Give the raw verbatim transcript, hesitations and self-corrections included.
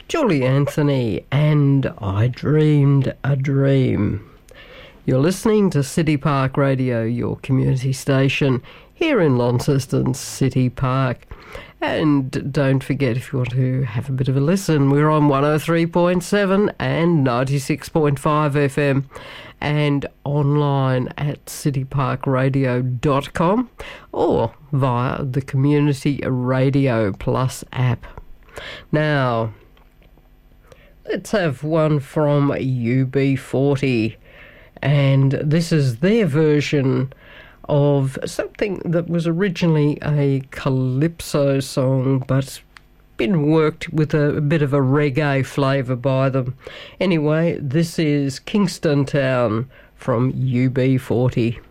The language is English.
Julie Anthony and I Dreamed a Dream. You're listening to City Park Radio, your community station here in Launceston City Park. And don't forget, if you want to have a bit of a listen, we're on one oh three point seven and ninety-six point five F M and online at city park radio dot com or via the Community Radio Plus app. Now, let's have one from U B forty, and this is their version of something that was originally a calypso song but been worked with a, a bit of a reggae flavour by them. Anyway, this is Kingston Town from U B forty.